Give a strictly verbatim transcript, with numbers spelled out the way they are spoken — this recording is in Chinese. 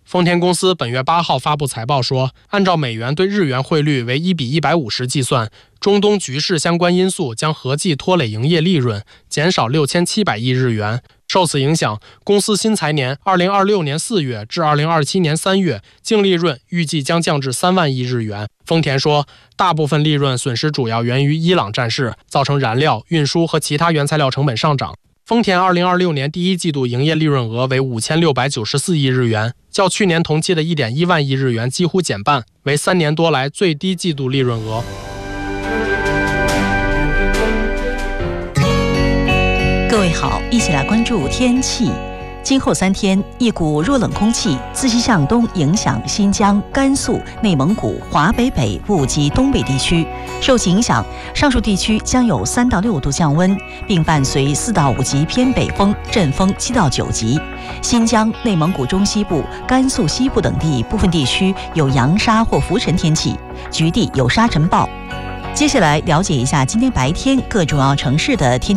丰田公司本月八号发布财报说，按照美元对日元汇率为一比一百五十计算，中东局势相关因素将合计拖累营业利润，减少六千七百亿日元。受此影响，公司新财年二零二六年四月至二零二七年三月净利润预计将降至三万亿日元。丰田说，大部分利润损失主要源于伊朗战事，造成燃料、运输和其他原材料成本上涨。丰田二零二六年第一季度营业利润额为五千六百九十四亿日元，较去年同期的 一点一万亿日元几乎减半，为三年多来最低季度利润额。 各位好，一起来关注天气。今后三天，一股弱冷空气自西向东影响新疆、甘肃、内蒙古、华北北部及东北地区。受其影响，上述地区将有三到六度降温，并伴随四到五级偏北风，阵风七到九级。新疆、内蒙古中西部、甘肃西部等地部分地区有扬沙或浮尘天气，局地有沙尘暴。接下来了解一下今天白天各主要城市的天气